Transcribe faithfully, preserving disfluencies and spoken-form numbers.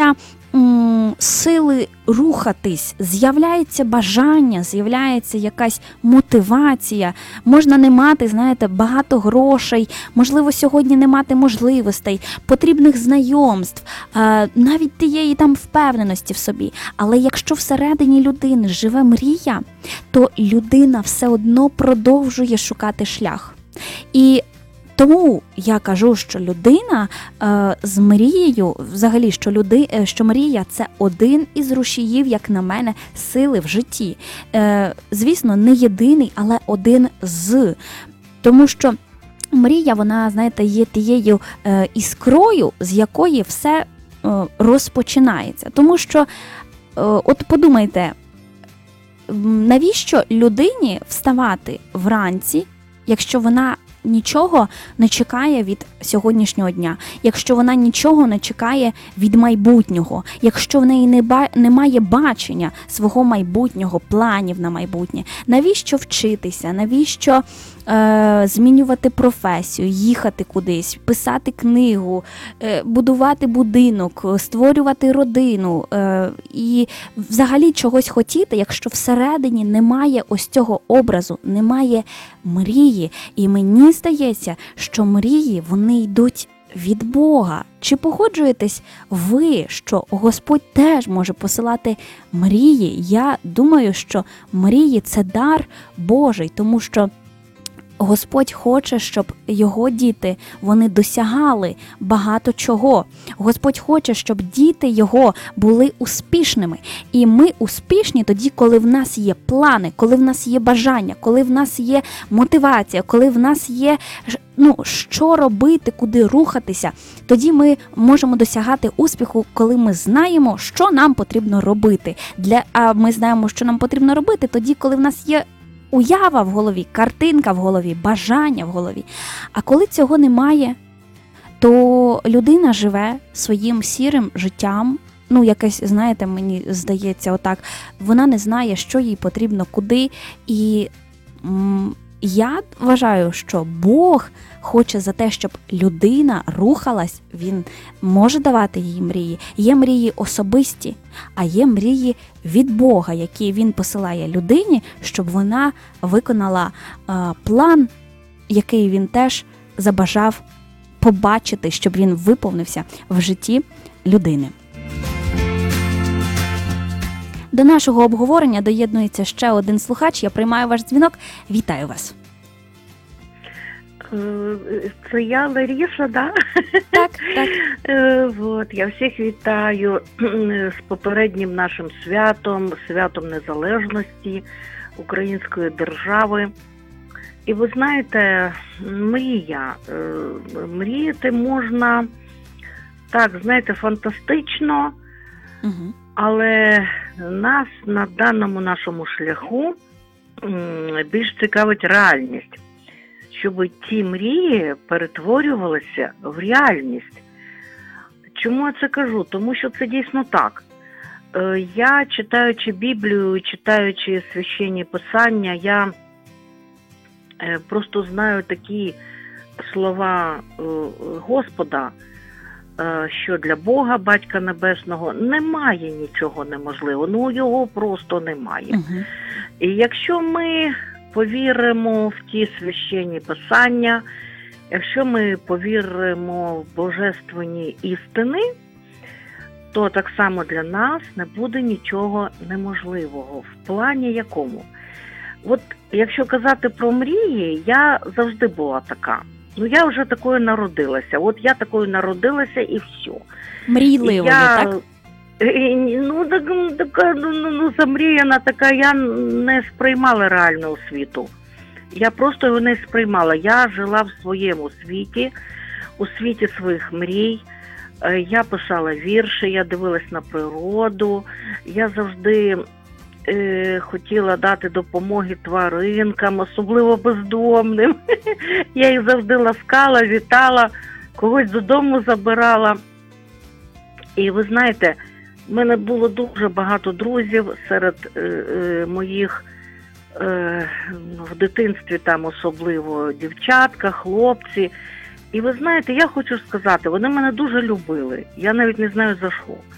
відчуття м, сили рухатись, з'являється бажання, з'являється якась мотивація. Можна не мати, знаєте, багато грошей, можливо, сьогодні не мати можливостей, потрібних знайомств, е, навіть тієї там впевненості в собі. Але якщо всередині людини живе мрія, то людина все одно продовжує шукати шлях. І тому я кажу, що людина е, з мрією, взагалі, що, люди, що мрія – це один із рушіїв, як на мене, сили в житті. Е, звісно, не єдиний, але один з. Тому що мрія, вона, знаєте, є тією е, іскрою, з якої все е, розпочинається. Тому що, е, от подумайте, навіщо людині вставати вранці, якщо вона нічого не чекає від сьогоднішнього дня, якщо вона нічого не чекає від майбутнього, якщо в неї не ба- немає бачення свого майбутнього, планів на майбутнє, навіщо вчитися, навіщо е- змінювати професію, їхати кудись, писати книгу, е- будувати будинок, створювати родину е- і взагалі чогось хотіти, якщо всередині немає ось цього образу, немає мрії. І мені здається, що мрії, вони йдуть від Бога. Чи погоджуєтесь ви, що Господь теж може посилати мрії? Я думаю, що мрії – це дар Божий, тому що Господь хоче, щоб його діти, вони досягали багато чого. Господь хоче, щоб діти його були успішними. І ми успішні тоді, коли в нас є плани, коли в нас є бажання, коли в нас є мотивація, коли в нас є, ну, що робити, куди рухатися. Тоді ми можемо досягати успіху, коли ми знаємо, що нам потрібно робити. Для, а ми знаємо, що нам потрібно робити тоді, коли в нас є уява в голові, картинка в голові, бажання в голові. А коли цього немає, то людина живе своїм сірим життям, ну, якесь, знаєте, мені здається, отак, вона не знає, що їй потрібно, куди. І м- я вважаю, що Бог хоче за те, щоб людина рухалась, Він може давати їй мрії. Є мрії особисті, а є мрії від Бога, які Він посилає людині, щоб вона виконала е, план, який Він теж забажав побачити, щоб він виповнився в житті людини. До нашого обговорення доєднується ще один слухач. Я приймаю ваш дзвінок. Вітаю вас. Це я, Ларіса, да? Так, так. Вот, я всіх вітаю з попереднім нашим святом, святом незалежності української держави. І ви знаєте, мрія. Мріяти можна, так, знаєте, фантастично, Угу. але нас на даному нашому шляху більш цікавить реальність, щоб ті мрії перетворювалися в реальність. Чому я це кажу? Тому що це дійсно так. Я, читаючи Біблію, читаючи священні писання, я просто знаю такі слова Господа, що для Бога, Батька Небесного, немає нічого неможливого. Ну, його просто немає. Угу. І якщо ми повіримо в ті священні писання, якщо ми повіримо в божественні істини, то так само для нас не буде нічого неможливого. В плані якому? От якщо казати про мрії, я завжди була така. Ну, я вже такою народилася. От я такою народилася і все. Мрійливою, я... так? Ну, так, така, ну, ну, замріяна така, я не сприймала реального світу. Я просто його не сприймала. Я жила в своєму світі, у світі своїх мрій. Я писала вірші, я дивилась на природу. Я завжди е, хотіла дати допомоги тваринкам, особливо бездомним. Я їх завжди ласкала, вітала, когось додому забирала. І ви знаєте, в мене було дуже багато друзів серед е, е, моїх е, в дитинстві, там особливо дівчатка, хлопці. І ви знаєте, я хочу сказати, вони мене дуже любили. Я навіть не знаю за що.